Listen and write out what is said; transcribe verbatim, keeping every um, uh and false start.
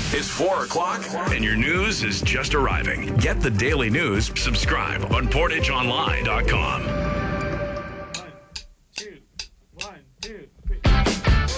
It's four o'clock, and your news is just arriving. Get the daily news. Subscribe on portage online dot com.